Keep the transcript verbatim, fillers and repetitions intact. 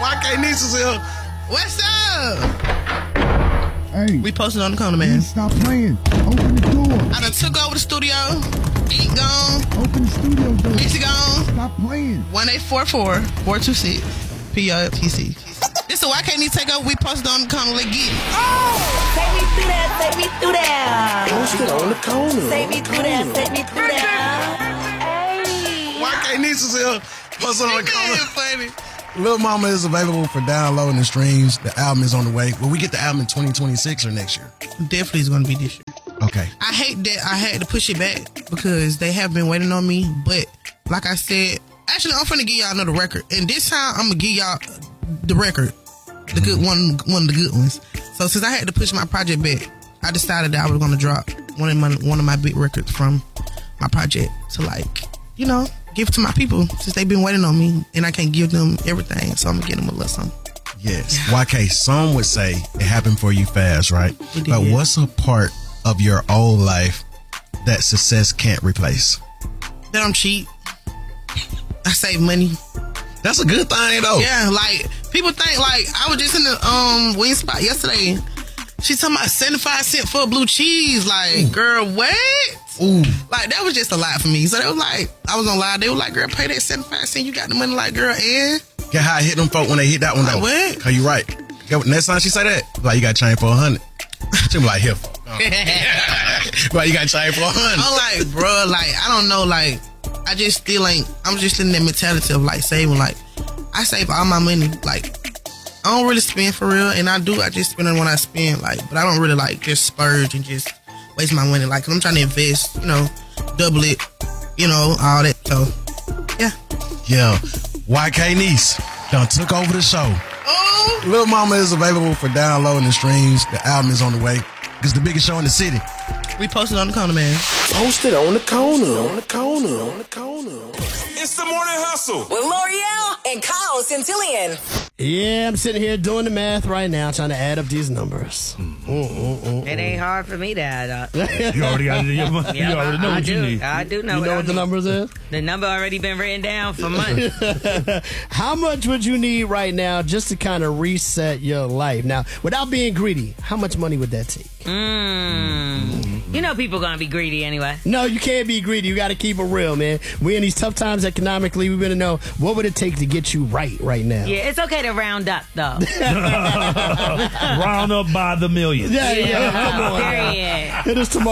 Y K Niece is here. What's up? Hey. We posted on the corner, man. Stop playing. Open the door. I done took over the studio. Eat gone. Open the studio door. Mixy gone. Stop playing. one eight four four, four two six, P O T C. This is Why Can't He Take Over? We posted on the corner. Let's get it. Oh! Take me through that, take me through that. Posted on the corner. Take me through that, take me through that. Hey. Y K Niece is here. Posted on the corner. Funny. Lil Mama is available for downloading and streams. The album is on the way. Will we get the album in twenty twenty-six or next year? Definitely is going to be this year. Okay. I hate that I had to push it back because they have been waiting on me. But like I said, actually, I'm finna give y'all another record. And this time, I'm going to give y'all the record. The good one, one of the good ones. So since I had to push my project back, I decided that I was going to drop one of my one of my big records from my project to, like, you know, give it to my people since they've been waiting on me and I can't give them everything. So I'm going to give them a little something. Yes. Y K, some would say it happened for you fast, right? It did. But what's a part of your old life that success can't replace? That I'm cheap. I save money. That's a good thing, though. Yeah, like, people think, like, I was just in the um wing spot yesterday. She talking about seventy-five cents for a blue cheese. Like, Ooh. Girl, what? Ooh. Like, that was just a lot for me. So they was like, I was gonna lie. They were like, girl, pay that seventy-five cents. You got the money, like, girl, and Get how I hit them folk when they hit that one, like, though. what? Cause you right. Next time she say that, like, you got change for a hundred. She be like, here. Oh. Right, you got change for a hundred. I'm like, bro, like, I don't know, like, I just still ain't, I'm just in that mentality of, like, saving. Like, I save all my money. Like, I don't really spend for real, and I do, I just spend it when I spend, like, but I don't really, like, just splurge and just waste my money. Like, 'cause I'm trying to invest, you know, double it, you know, all that. So, yeah. Yeah. Y K Niece done took over the show. Oh! Lil Mama is available for downloading and streams. The album is on the way. It's the biggest show in the city. We posted on the corner, man. Posted on the corner, on the corner, on the corner. It's the Morning Hustle With L'Oreal and Kyle Centillion. Yeah, I'm sitting here doing the math right now, trying to add up these numbers. Mm, mm, mm, It ain't hard for me to add up. You already got it in your mind. Yeah, You already know I, what I do. you need. I do know You what, know I what the need. numbers is? The number already been written down for months. How much would you need right now just to kind of reset your life? Now, without being greedy, how much money would that take? Mm. You know people gonna be greedy anyway. No, you can't be greedy. You got to keep it real, man. We're in these tough times economically. We want to know, what would it take to get you right right now? Yeah, it's okay to round up though. Round up by the millions. Yeah, yeah. Come on. Period. It is tomorrow.